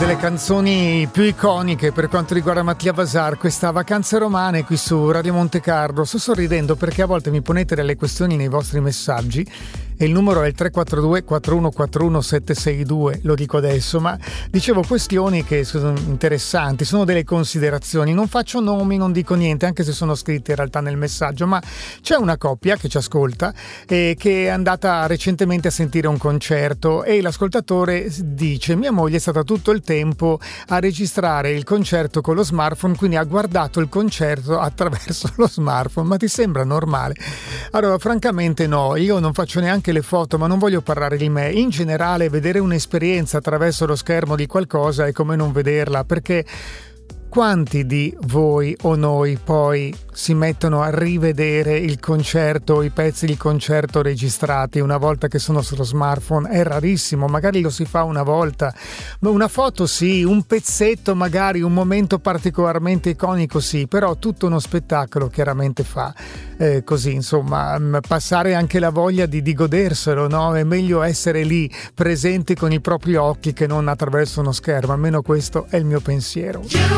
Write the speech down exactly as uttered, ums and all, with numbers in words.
delle canzoni più iconiche per quanto riguarda Mattia Vasar, questa Vacanze Romane qui su Radio Monte Carlo. Sto sorridendo perché a volte mi ponete delle questioni nei vostri messaggi e il numero è il tre quattro due quattro uno quattro uno sette sei due, lo dico adesso, ma dicevo questioni che sono interessanti, sono delle considerazioni, non faccio nomi, non dico niente, anche se sono scritte in realtà nel messaggio, ma c'è una coppia che ci ascolta e che è andata recentemente a sentire un concerto e l'ascoltatore dice: mia moglie è stata tutto il tempo a registrare il concerto con lo smartphone, quindi ha guardato il concerto attraverso lo smartphone. Ma ti sembra normale? Allora, francamente no, io non faccio neanche le foto, ma non voglio parlare di me. In generale, vedere un'esperienza attraverso lo schermo di qualcosa è come non vederla, perché quanti di voi o noi poi si mettono a rivedere il concerto, i pezzi di concerto registrati una volta che sono sullo smartphone? È rarissimo, magari lo si fa una volta, ma una foto sì, un pezzetto magari, un momento particolarmente iconico sì, però tutto uno spettacolo chiaramente fa eh, così, insomma, passare anche la voglia di, di goderselo, no? È meglio essere lì presenti con i propri occhi che non attraverso uno schermo, almeno questo è il mio pensiero.